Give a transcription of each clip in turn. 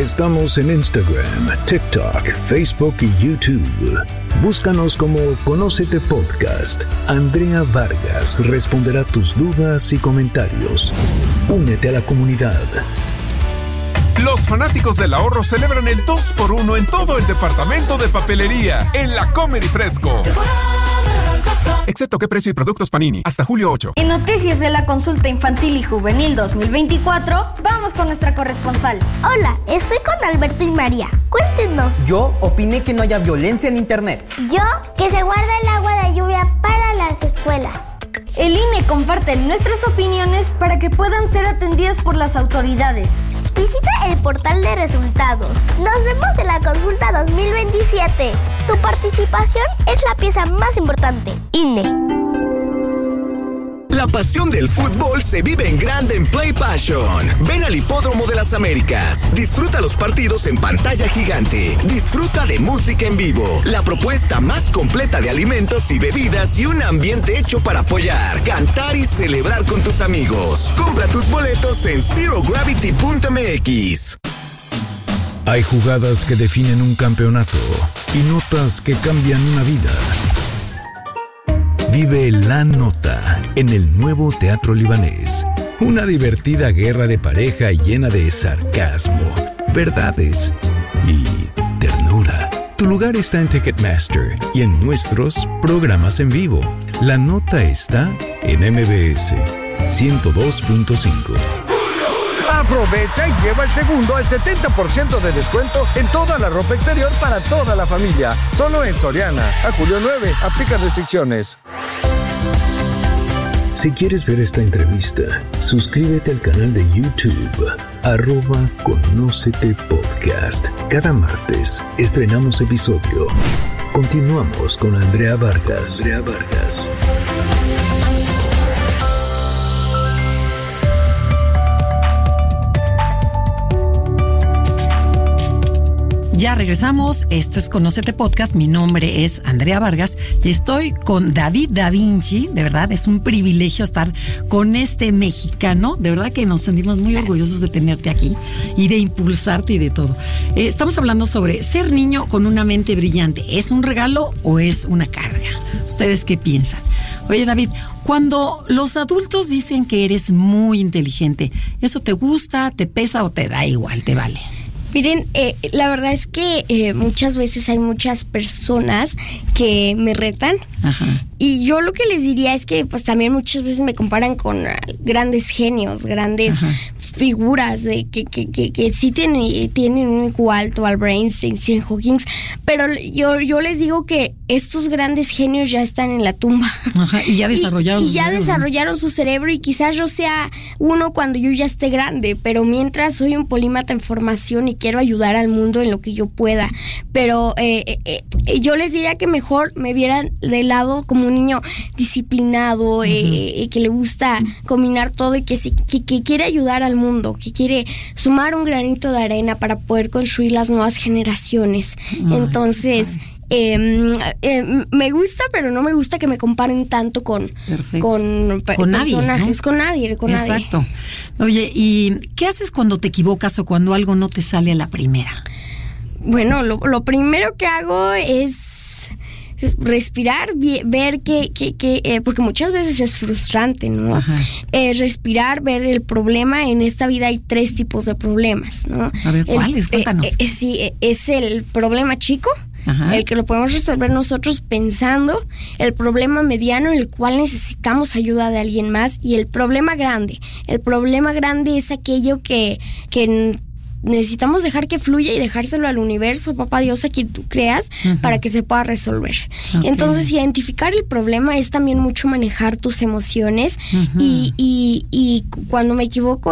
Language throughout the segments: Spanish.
Estamos en Instagram, TikTok, Facebook y YouTube. Búscanos como Conócete Podcast. Andrea Vargas responderá tus dudas y comentarios. Únete a la comunidad. Los fanáticos del ahorro celebran el 2x1 en todo el departamento de papelería en la Comer y Fresco. Excepto qué precio y productos Panini, hasta julio 8. En noticias de la consulta infantil y juvenil 2024, vamos con nuestra corresponsal. Hola, estoy con Alberto y María. Cuéntenos. Yo opiné que no haya violencia en internet. Yo, que se guarda el agua de lluvia para las escuelas. El INE comparte nuestras opiniones para que puedan ser atendidas por las autoridades. Visita el portal de resultados. Nos vemos en la consulta 2027. Tu participación es la pieza más importante. INE. La pasión del fútbol se vive en grande en Play Passion. Ven al Hipódromo de las Américas. Disfruta los partidos en pantalla gigante. Disfruta de música en vivo. La propuesta más completa de alimentos y bebidas y un ambiente hecho para apoyar, cantar y celebrar con tus amigos. Compra tus boletos en zerogravity.mx. Hay jugadas que definen un campeonato y notas que cambian una vida. Vive La Nota en el nuevo Teatro Libanés. Una divertida guerra de pareja llena de sarcasmo, verdades y ternura. Tu lugar está en Ticketmaster y en nuestros programas en vivo. La Nota está en MBS 102.5. Aprovecha y lleva el segundo al 70% de descuento en toda la ropa exterior para toda la familia. Solo en Soriana. A julio 9. Aplica restricciones. Si quieres ver esta entrevista, suscríbete al canal de YouTube @Conócete Podcast. Cada martes estrenamos episodio. Continuamos con Andrea Vargas. Ya regresamos, esto es Conócete Podcast, mi nombre es Andrea Vargas y estoy con David Da Vinci, de verdad es un privilegio estar con este mexicano, de verdad que nos sentimos muy orgullosos de tenerte aquí y de impulsarte y de todo. Estamos hablando sobre ser niño con una mente brillante, ¿es un regalo o es una carga? ¿Ustedes qué piensan? Oye David, cuando los adultos dicen que eres muy inteligente, ¿eso te gusta, te pesa o te da igual, te vale? Miren, la verdad es que muchas veces hay muchas personas que me retan. Ajá. Y yo lo que les diría es que pues también muchas veces me comparan con grandes genios, grandes figuras de que sí tienen un IQ alto, Albert Einstein, Stephen Hawking, pero yo les digo que estos grandes genios ya están en la tumba. Ajá, y ya desarrollaron desarrollaron su cerebro y quizás yo sea uno cuando yo ya esté grande, pero mientras soy un polímata en formación y quiero ayudar al mundo en lo que yo pueda. Pero yo les diría que mejor me vieran de lado como un niño disciplinado, que le gusta combinar todo y que quiere ayudar al mundo, que quiere sumar un granito de arena para poder construir las nuevas generaciones. Entonces... me gusta, pero no me gusta que me comparen tanto con personajes, nadie, ¿no? con nadie. Exacto. Oye, ¿y qué haces cuando te equivocas o cuando algo no te sale a la primera? Bueno, lo primero que hago es respirar, ver que porque muchas veces es frustrante, ¿no? Respirar, ver el problema. En esta vida hay 3 tipos de problemas, ¿no? A ver, ¿cuáles? Cuéntanos. Sí, es el problema chico, el que lo podemos resolver nosotros pensando, el problema mediano en el cual necesitamos ayuda de alguien más, y el problema grande. El problema grande es aquello que necesitamos dejar que fluya y dejárselo al universo, a papá Dios, a quien tú creas, para que se pueda resolver. Entonces, identificar el problema es también mucho manejar tus emociones, y cuando me equivoco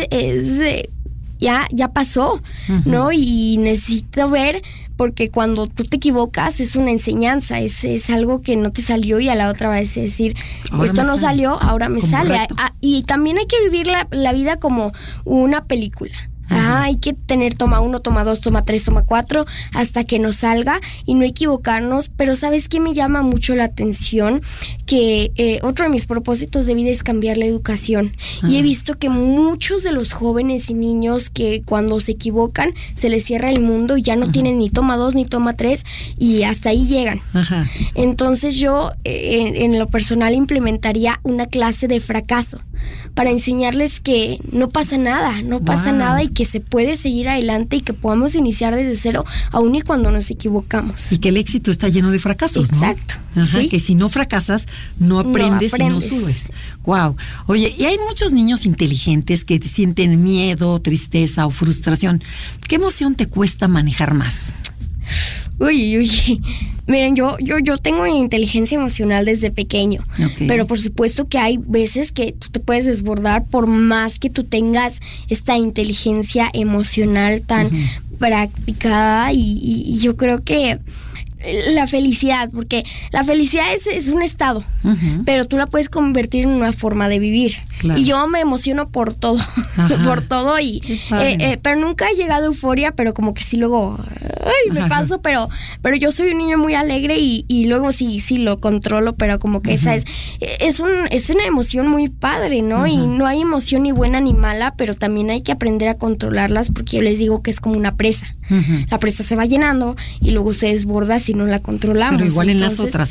ya pasó, ¿no? Y necesito ver, porque cuando tú te equivocas es una enseñanza, es algo que no te salió y a la otra vez decir, esto no salió, ahora me sale. Y también hay que vivir la vida como una película. Hay que tener toma 1, toma 2, toma 3, toma 4 hasta que nos salga y no equivocarnos. Pero ¿sabes qué me llama mucho la atención? Que otro de mis propósitos de vida es cambiar la educación. Y he visto que muchos de los jóvenes y niños que cuando se equivocan se les cierra el mundo y ya no tienen ni toma 2 ni toma 3 y hasta ahí llegan. Entonces yo en lo personal implementaría una clase de fracaso para enseñarles que no pasa nada, y que se puede seguir adelante y que podamos iniciar desde cero aún y cuando nos equivocamos. Y que el éxito está lleno de fracasos, Exacto, ¿no? ¿sí? Que si no fracasas, no aprendes y no subes. Wow. Oye, y hay muchos niños inteligentes que sienten miedo, tristeza o frustración. ¿Qué emoción te cuesta manejar más? Uy. Miren, yo tengo inteligencia emocional desde pequeño, pero por supuesto que hay veces que tú te puedes desbordar por más que tú tengas esta inteligencia emocional tan practicada y yo creo que la felicidad, porque la felicidad es un estado, pero tú la puedes convertir en una forma de vivir. Claro. Y yo me emociono por todo, por todo pero nunca he llegado a euforia, pero como que sí luego me paso, pero yo soy un niño muy alegre y luego sí lo controlo, pero como que esa es una emoción muy padre, ¿no? Y no hay emoción ni buena ni mala, pero también hay que aprender a controlarlas, porque yo les digo que es como una presa. La presa se va llenando y luego se desborda si no la controlamos. Pero igual en las otras,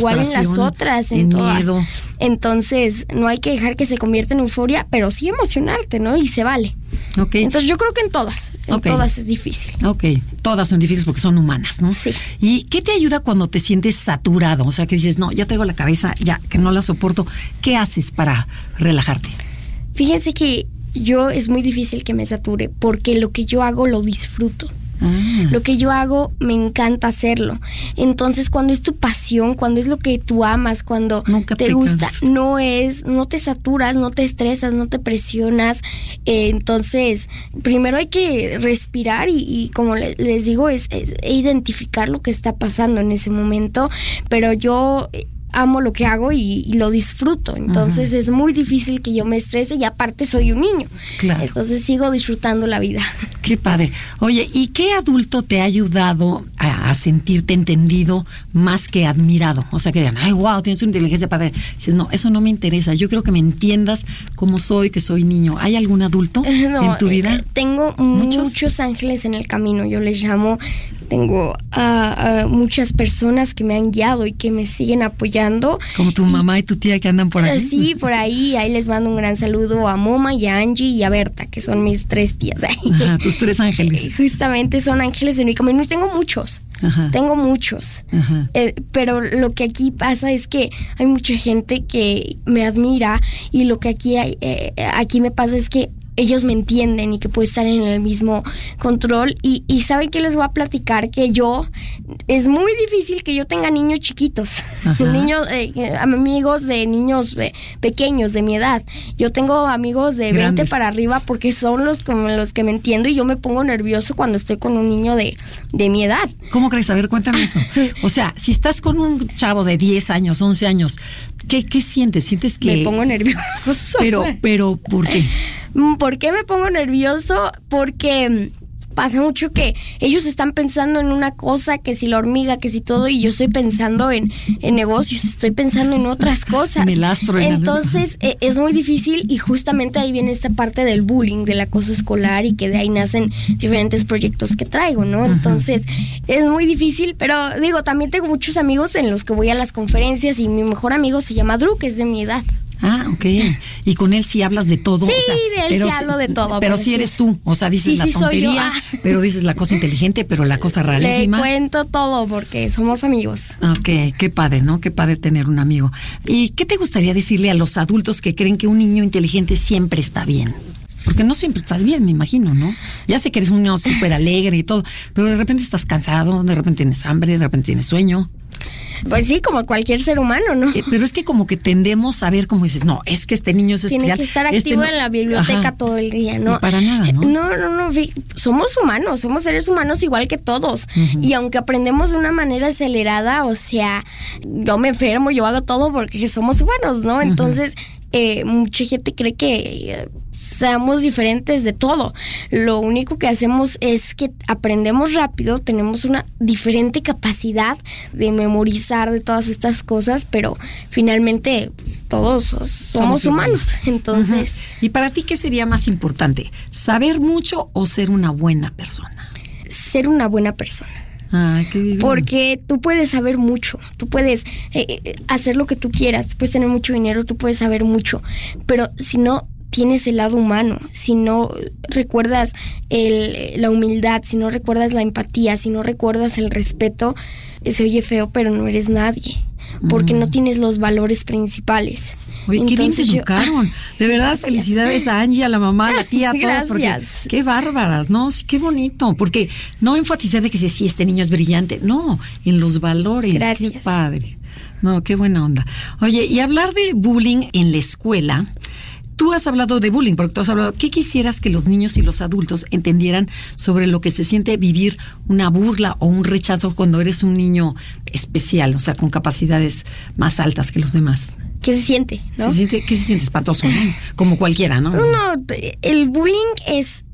en todas. Miedo. Entonces, no hay que dejar que se convierta en euforia, pero sí emocionarte, ¿no? Y se vale. Entonces, yo creo que en todas es difícil. Todas son difíciles porque son humanas, ¿no? Sí. ¿Y qué te ayuda cuando te sientes saturado? O sea, que dices, no, ya traigo la cabeza, ya, que no la soporto. ¿Qué haces para relajarte? Fíjense que es muy difícil que me sature, porque lo que yo hago lo disfruto. Lo que yo hago me encanta hacerlo. Entonces, cuando es tu pasión, cuando es lo que tú amas, cuando te gusta, no te saturas, no te estresas, no te presionas. Entonces, primero hay que respirar y como les digo, es identificar lo que está pasando en ese momento. Pero yo amo lo que hago y lo disfruto. Entonces es muy difícil que yo me estrese y aparte soy un niño. Claro. Entonces sigo disfrutando la vida. Qué padre. Oye, ¿y qué adulto te ha ayudado a sentirte entendido más que admirado? O sea, que digan, ay, wow, tienes una inteligencia padre. Dices, no, eso no me interesa. Yo creo que me entiendas como soy, que soy niño. ¿Hay algún adulto en tu vida? Tengo muchos ángeles en el camino, yo les llamo. Tengo a muchas personas que me han guiado y que me siguen apoyando. Como tu mamá y tu tía que andan por ahí. Sí, por ahí. Ahí les mando un gran saludo a Moma y a Angie y a Berta, que son mis 3 tías. Tus 3 ángeles. Justamente son ángeles en mi camino. Y tengo muchos. Tengo muchos. Pero lo que aquí pasa es que hay mucha gente que me admira y lo que aquí me pasa es que ellos me entienden y que puedo estar en el mismo control y saben que les voy a platicar que es muy difícil que yo tenga niños chiquitos, niños, amigos de niños pequeños de mi edad. Yo tengo amigos de grandes. 20 para arriba porque son los que me entiendo y yo me pongo nervioso cuando estoy con un niño de mi edad. ¿Cómo crees? A ver, cuéntame eso. O sea, si estás con un chavo de 10 años, 11 años, ¿qué sientes? ¿Sientes que...? Me pongo nervioso. Pero, ¿por qué? ¿Por qué me pongo nervioso? Porque pasa mucho que ellos están pensando en una cosa, que si la hormiga, que si todo, y yo estoy pensando en negocios, estoy pensando en otras cosas. En el astro. Entonces, es muy difícil y justamente ahí viene esta parte del bullying, del acoso escolar y que de ahí nacen diferentes proyectos que traigo, ¿no? Entonces, es muy difícil, pero digo, también tengo muchos amigos en los que voy a las conferencias y mi mejor amigo se llama Drew, que es de mi edad. Ah, ok. Y con él sí hablas de todo. Sí, o sea, de él sí hablo de todo. Pero sí eres tú, o sea, dices la tontería, pero dices la cosa inteligente, pero la cosa rarísima. Le cuento todo porque somos amigos. Ok, qué padre, ¿no? Qué padre tener un amigo. ¿Y qué te gustaría decirle a los adultos que creen que un niño inteligente siempre está bien? Porque no siempre estás bien, me imagino, ¿no? Ya sé que eres un niño súper alegre y todo, pero de repente estás cansado, de repente tienes hambre, de repente tienes sueño. Pues sí, como cualquier ser humano, ¿no? Pero es que como que tendemos a ver, como dices, no, es que este niño es especial. Tiene que estar activo en la biblioteca todo el día, ¿no? Y para nada, ¿no? No, somos humanos, somos seres humanos igual que todos. Y aunque aprendemos de una manera acelerada, o sea, yo me enfermo, yo hago todo porque somos humanos, ¿no? Entonces, mucha gente cree que seamos diferentes de todo. Lo único que hacemos es que aprendemos rápido, tenemos una diferente capacidad de memorizar de todas estas cosas, pero finalmente todos somos humanos. Entonces, ¿y para ti qué sería más importante? ¿Saber mucho o ser una buena persona? Ser una buena persona. Qué divino. Porque tú puedes saber mucho, tú puedes hacer lo que tú quieras, tú puedes tener mucho dinero, tú puedes saber mucho, pero si no tienes el lado humano, si no recuerdas la humildad, si no recuerdas la empatía, si no recuerdas el respeto, se oye feo, pero no eres nadie, porque no tienes los valores principales. Oye, qué bien te educaron. De verdad, Gracias. Felicidades a Angie, a la mamá, a la tía, a todas. Porque qué bárbaras, ¿no? Sí, qué bonito. Porque no enfatizar de que sí, este niño es brillante. No, en los valores. Gracias. Qué padre. No, qué buena onda. Oye, y hablar de bullying en la escuela. Tú has hablado de bullying, porque tú has hablado, ¿qué quisieras que los niños y los adultos entendieran sobre lo que se siente vivir una burla o un rechazo cuando eres un niño especial, o sea, con capacidades más altas que los demás? ¿Qué se siente, no? ¿Qué se siente? Espantoso, ¿no? Como cualquiera, ¿no? No, el bullying es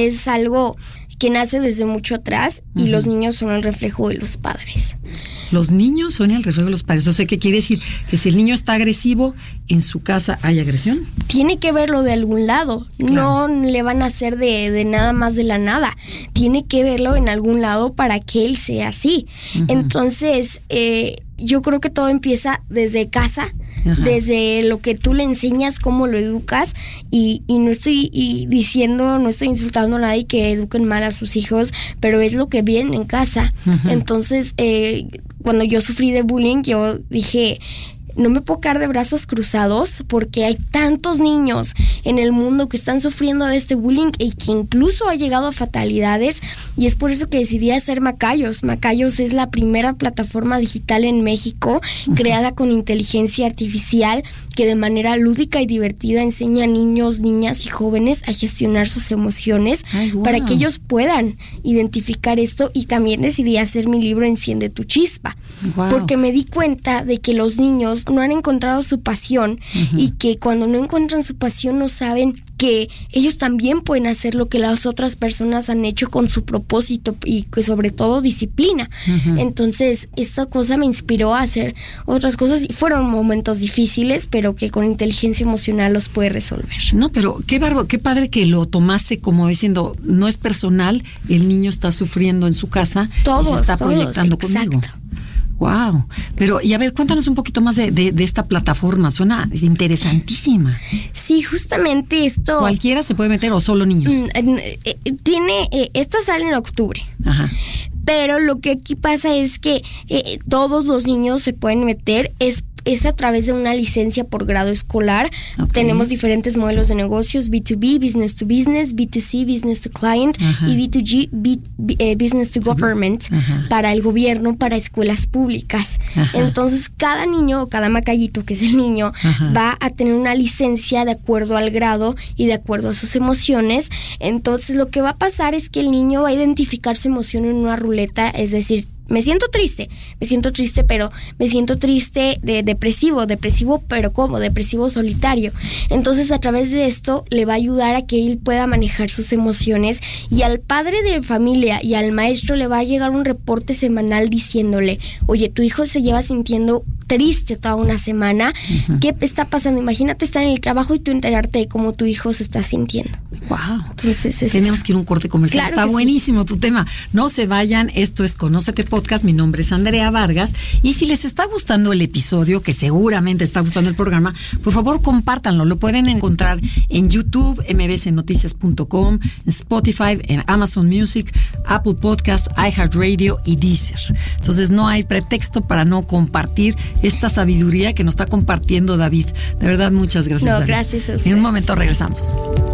algo que nace desde mucho atrás y los niños son el reflejo de los padres. Los niños son el reflejo de los padres. O sea, ¿qué quiere decir? Que si el niño está agresivo, ¿en su casa hay agresión? Tiene que verlo de algún lado. Claro. No le van a hacer de nada más de la nada. Tiene que verlo en algún lado para que él sea así. Entonces, yo creo que todo empieza desde casa, desde lo que tú le enseñas, cómo lo educas, y no estoy diciendo, no estoy insultando a nadie que eduquen mal a sus hijos, pero es lo que viene en casa. Entonces, cuando yo sufrí de bullying, yo dije, no me puedo quedar de brazos cruzados porque hay tantos niños en el mundo que están sufriendo de este bullying y que incluso ha llegado a fatalidades, y es por eso que decidí hacer Macayos. Macayos es la primera plataforma digital en México creada con inteligencia artificial que de manera lúdica y divertida enseña a niños, niñas y jóvenes a gestionar sus emociones para que ellos puedan identificar esto, y también decidí hacer mi libro Enciende tu chispa porque me di cuenta de que los niños no han encontrado su pasión y que cuando no encuentran su pasión no saben que ellos también pueden hacer lo que las otras personas han hecho con su propósito y que sobre todo disciplina. Entonces esta cosa me inspiró a hacer otras cosas y fueron momentos difíciles, pero que con inteligencia emocional los puede resolver. No, pero qué bárbaro, qué padre que lo tomaste como diciendo, no es personal, el niño está sufriendo en su casa y se está proyectando conmigo. Wow. Pero, y a ver, cuéntanos un poquito más de esta plataforma. Suena interesantísima. Sí, justamente esto. ¿Cualquiera se puede meter o solo niños? Esta sale en octubre. Pero lo que aquí pasa es que todos los niños se pueden meter. Es a través de una licencia por grado escolar. Tenemos diferentes modelos de negocios: B2B, business to business; B2C, business to client; y B2G, business to government, para el gobierno, para escuelas públicas. Entonces, cada niño o cada macayito, que es el niño, va a tener una licencia de acuerdo al grado y de acuerdo a sus emociones. Entonces, lo que va a pasar es que el niño va a identificar su emoción en una ruleta, es decir, me siento triste, pero me siento triste de depresivo, pero ¿cómo? Depresivo solitario. Entonces, a través de esto le va a ayudar a que él pueda manejar sus emociones, y al padre de familia y al maestro le va a llegar un reporte semanal diciéndole, oye, tu hijo se lleva sintiendo triste toda una semana, ¿qué está pasando? Imagínate estar en el trabajo y tú enterarte de cómo tu hijo se está sintiendo. Wow. Entonces, tenemos que ir a un corte comercial. Claro, está buenísimo tu tema. No se vayan, esto es Conócete Podcast. Mi nombre es Andrea Vargas, y si les está gustando el episodio, que seguramente está gustando el programa, por favor compártanlo. Lo pueden encontrar en YouTube, mbsnoticias.com, en Spotify, en Amazon Music, Apple Podcasts, iHeartRadio y Deezer. Entonces no hay pretexto para no compartir esta sabiduría que nos está compartiendo David. De verdad, muchas gracias, David. Gracias a ustedes. En un momento regresamos.